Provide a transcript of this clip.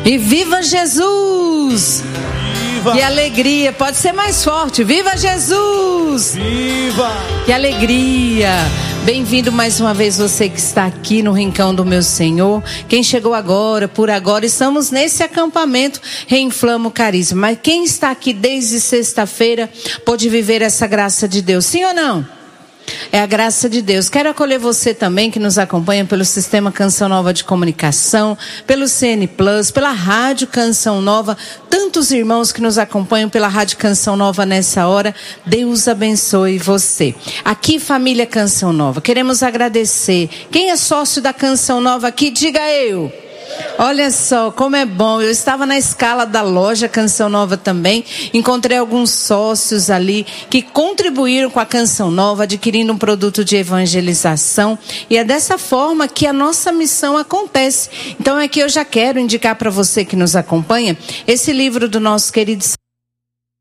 E viva Jesus! Viva! Que alegria! Pode ser mais forte. Viva Jesus! Viva! Que alegria! Bem-vindo mais uma vez você que está aqui no Rincão do Meu Senhor. Quem chegou agora, por agora, estamos nesse acampamento Reinflama o Carisma. Mas quem está aqui desde sexta-feira pode viver essa graça de Deus, sim ou não? É a graça de Deus. Quero acolher você também que nos acompanha pelo Sistema Canção Nova de Comunicação, pelo CN Plus, pela Rádio Canção Nova. Tantos irmãos que nos acompanham pela Rádio Canção Nova nessa hora. Deus abençoe você. Aqui, família Canção Nova, queremos agradecer. Quem é sócio da Canção Nova aqui, diga eu. Olha só como é bom, eu estava na escala da loja Canção Nova também, encontrei alguns sócios ali que contribuíram com a Canção Nova, adquirindo um produto de evangelização, e é dessa forma que a nossa missão acontece. Então aqui eu já quero indicar para você que nos acompanha esse livro do nosso querido